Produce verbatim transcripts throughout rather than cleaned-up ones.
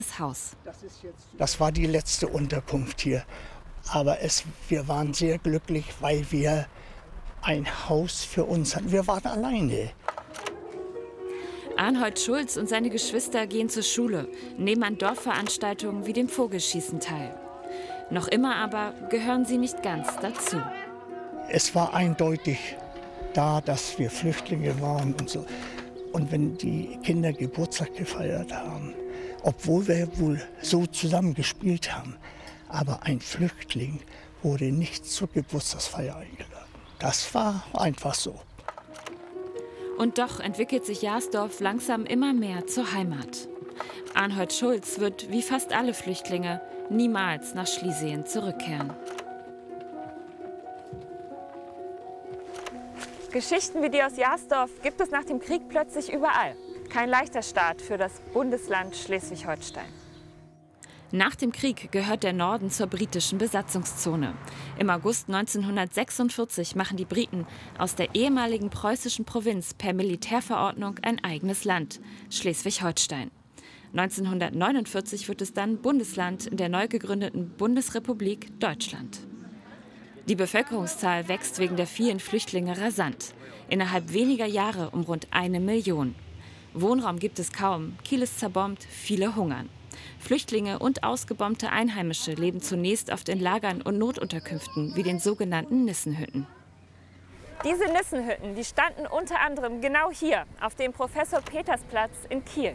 das Haus. Das war die letzte Unterkunft hier. Aber es, wir waren sehr glücklich, weil wir ein Haus für uns hatten. Wir waren alleine. Arnhold Schulz und seine Geschwister gehen zur Schule, nehmen an Dorfveranstaltungen wie dem Vogelschießen teil. Noch immer aber gehören sie nicht ganz dazu. Es war eindeutig da, dass wir Flüchtlinge waren und so. Und wenn die Kinder Geburtstag gefeiert haben, obwohl wir wohl so zusammen gespielt haben, aber ein Flüchtling wurde nicht zur Geburtstagsfeier eingeladen. Das war einfach so. Und doch entwickelt sich Jasdorf langsam immer mehr zur Heimat. Arnhold Schulz wird, wie fast alle Flüchtlinge, niemals nach Schlesien zurückkehren. Geschichten wie die aus Jasdorf gibt es nach dem Krieg plötzlich überall. Kein leichter Start für das Bundesland Schleswig-Holstein. Nach dem Krieg gehört der Norden zur britischen Besatzungszone. Im August neunzehnhundertsechsundvierzig machen die Briten aus der ehemaligen preußischen Provinz per Militärverordnung ein eigenes Land, Schleswig-Holstein. neunzehnhundertneunundvierzig wird es dann Bundesland in der neu gegründeten Bundesrepublik Deutschland. Die Bevölkerungszahl wächst wegen der vielen Flüchtlinge rasant. Innerhalb weniger Jahre um rund eine Million. Wohnraum gibt es kaum, Kiel ist zerbombt, viele hungern. Flüchtlinge und ausgebombte Einheimische leben zunächst oft in Lagern und Notunterkünften, wie den sogenannten Nissenhütten. Diese Nissenhütten, die standen unter anderem genau hier, auf dem Professor-Peters-Platz in Kiel.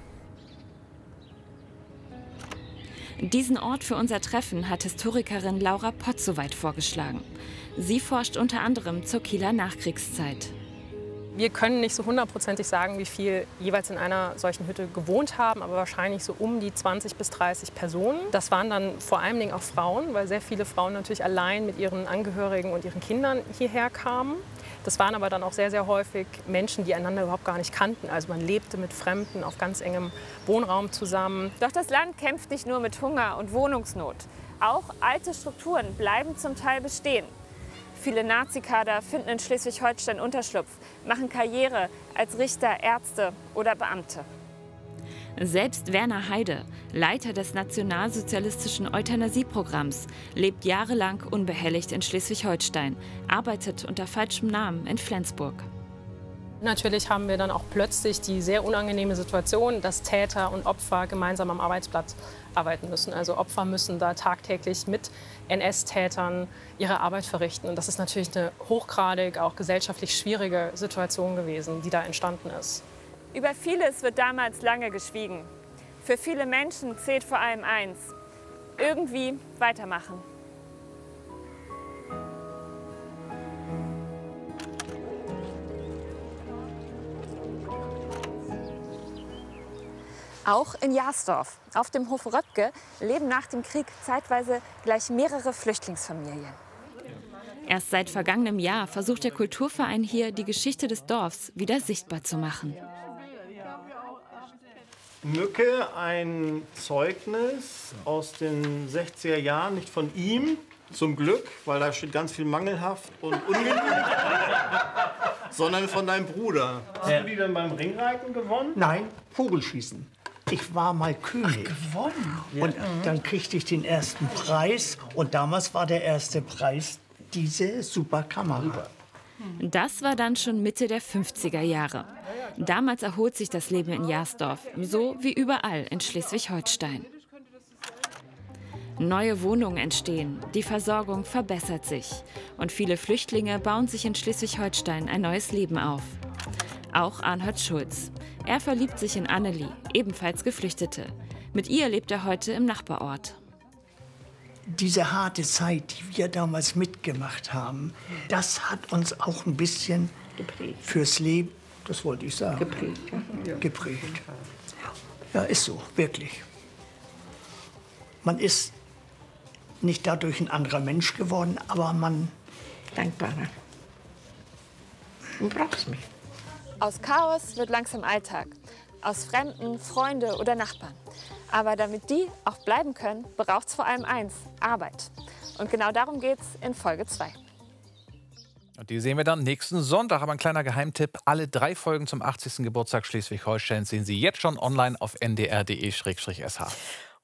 Diesen Ort für unser Treffen hat Historikerin Laura Potzowait vorgeschlagen. Sie forscht unter anderem zur Kieler Nachkriegszeit. Wir können nicht so hundertprozentig sagen, wie viel jeweils in einer solchen Hütte gewohnt haben, aber wahrscheinlich so um die zwanzig bis dreißig Personen. Das waren dann vor allen Dingen auch Frauen, weil sehr viele Frauen natürlich allein mit ihren Angehörigen und ihren Kindern hierher kamen. Das waren aber dann auch sehr, sehr häufig Menschen, die einander überhaupt gar nicht kannten. Also man lebte mit Fremden auf ganz engem Wohnraum zusammen. Doch das Land kämpft nicht nur mit Hunger und Wohnungsnot. Auch alte Strukturen bleiben zum Teil bestehen. Viele Nazikader finden in Schleswig-Holstein Unterschlupf, machen Karriere als Richter, Ärzte oder Beamte. Selbst Werner Heide, Leiter des nationalsozialistischen Euthanasieprogramms, lebt jahrelang unbehelligt in Schleswig-Holstein, arbeitet unter falschem Namen in Flensburg. Natürlich haben wir dann auch plötzlich die sehr unangenehme Situation, dass Täter und Opfer gemeinsam am Arbeitsplatz arbeiten müssen. Also Opfer müssen da tagtäglich mit N S-Tätern ihre Arbeit verrichten. Und das ist natürlich eine hochgradig, auch gesellschaftlich schwierige Situation gewesen, die da entstanden ist. Über vieles wird damals lange geschwiegen. Für viele Menschen zählt vor allem eins: irgendwie weitermachen. Auch in Jasdorf, auf dem Hof Röpke, leben nach dem Krieg zeitweise gleich mehrere Flüchtlingsfamilien. Erst seit vergangenem Jahr versucht der Kulturverein hier, die Geschichte des Dorfs wieder sichtbar zu machen. Mücke, ein Zeugnis aus den sechziger Jahren, nicht von ihm, zum Glück, weil da steht ganz viel mangelhaft und ungenügend, sondern von deinem Bruder. Hast du die denn beim Ringreiten gewonnen? Nein, Vogelschießen. Ich war mal König. Ach, gewonnen? Und dann kriegte ich den ersten Preis. Und damals war der erste Preis diese super Kamera. Das war dann schon Mitte der fünfziger Jahre. Damals erholt sich das Leben in Jasdorf, so wie überall in Schleswig-Holstein. Neue Wohnungen entstehen, die Versorgung verbessert sich. Und viele Flüchtlinge bauen sich in Schleswig-Holstein ein neues Leben auf. Auch Arnhold Schulz. Er verliebt sich in Annelie, ebenfalls Geflüchtete. Mit ihr lebt er heute im Nachbarort. Diese harte Zeit, die wir damals mitgemacht haben, das hat uns auch ein bisschen geprägt. Fürs Leben, das wollte ich sagen, geprägt. Ja. geprägt. Ja, ist so, wirklich. Man ist nicht dadurch ein anderer Mensch geworden, aber man... Dankbarer. Du brauchst mich. Aus Chaos wird langsam Alltag. Aus Fremden, Freunde oder Nachbarn. Aber damit die auch bleiben können, braucht es vor allem eins: Arbeit. Und genau darum geht es in Folge zwei. Und die sehen wir dann nächsten Sonntag. Aber ein kleiner Geheimtipp: Alle drei Folgen zum achtzigsten Geburtstag Schleswig-Holsteins sehen Sie jetzt schon online auf n d r punkt d e slash s h.